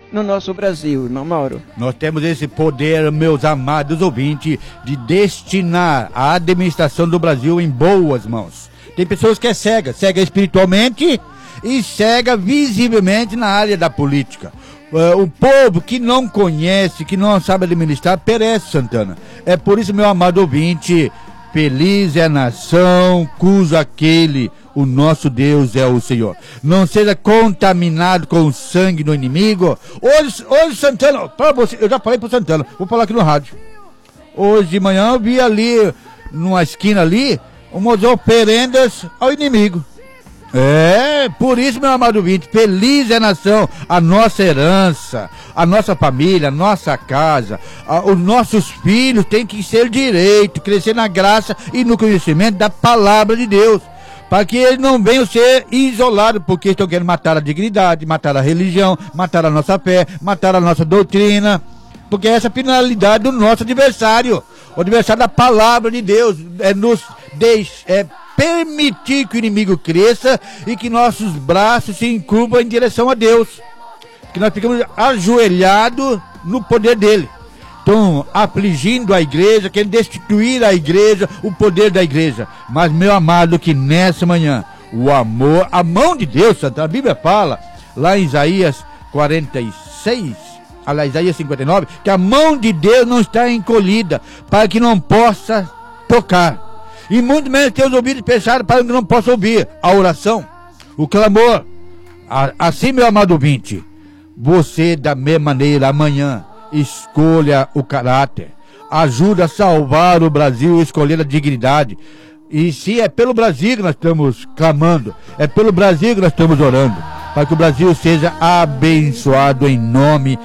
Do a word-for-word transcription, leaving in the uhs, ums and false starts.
no nosso Brasil, irmão Mauro. Nós temos esse poder, meus amados ouvintes, de destinar a administração do Brasil em boas mãos. Tem pessoas que é cega, cega espiritualmente e cega visivelmente na área da política. Uh, o povo que não conhece, que não sabe administrar, perece, Santana. É por isso, meu amado ouvinte, feliz é a nação cujo aquele, o nosso Deus é o Senhor. Não seja contaminado com o sangue do inimigo. Hoje, hoje Santana, para você, eu já falei pro Santana, vou falar aqui no rádio. Hoje de manhã eu vi ali, numa esquina ali, umas oferendas ao inimigo. É, por isso, meu amado ouvinte, feliz é a nação, a nossa herança, a nossa família, a nossa casa, a, os nossos filhos têm que ser direito, crescer na graça e no conhecimento da palavra de Deus, para que eles não venham ser isolados, porque estão querendo matar a dignidade, matar a religião, matar a nossa fé, matar a nossa doutrina, porque essa é a finalidade do nosso adversário, o adversário da palavra de Deus, é nos deixar, é permitir que o inimigo cresça e que nossos braços se encurvam em direção a Deus, que nós ficamos ajoelhados no poder dele. Então, afligindo a igreja, querendo destituir a igreja, o poder da igreja. Mas, meu amado, que nessa manhã, o amor, a mão de Deus, Santa, a Bíblia fala, lá em Isaías quarenta e seis, lá, Isaías cinquenta e nove, que a mão de Deus não está encolhida, para que não possa tocar. E muito menos ter os ouvidos fechados para que não possa ouvir a oração, o clamor. Assim, meu amado ouvinte, você da mesma maneira, amanhã, escolha o caráter, ajuda a salvar o Brasil, escolher a dignidade. E se é pelo Brasil que nós estamos clamando, é pelo Brasil que nós estamos orando, para que o Brasil seja abençoado em nome